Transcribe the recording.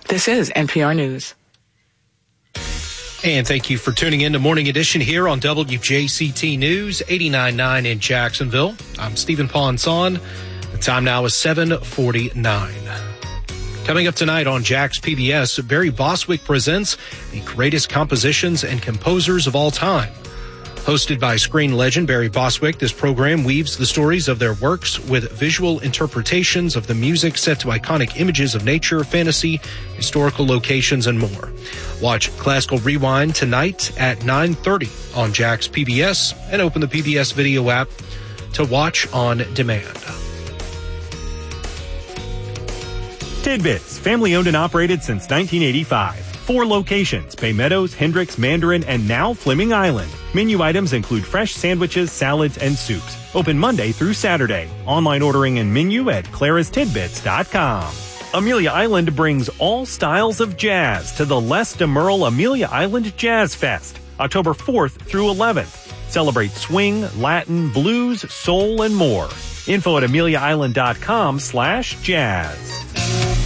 This is NPR News. And thank you for tuning in to Morning Edition here on WJCT News 89.9 in Jacksonville. I'm Stephen Ponson. The time now is 7:49. Coming up tonight on Jax PBS, Barry Bostwick presents the greatest compositions and composers of all time. Hosted by screen legend Barry Bostwick, this program weaves the stories of their works with visual interpretations of the music set to iconic images of nature, fantasy, historical locations, and more. Watch Classical Rewind tonight at 9:30 on Jax PBS and open the PBS video app to watch on demand. Tidbits, family owned and operated since 1985. 4 locations, Bay Meadows, Hendricks, Mandarin, and now Fleming Island. Menu items include fresh sandwiches, salads, and soups. Open Monday through Saturday. Online ordering and menu at clarastidbits.com. Amelia Island brings all styles of jazz to the Les DeMerle Amelia Island Jazz Fest, October 4th through 11th. Celebrate swing, Latin, blues, soul, and more. Info at ameliaisland.com/jazz.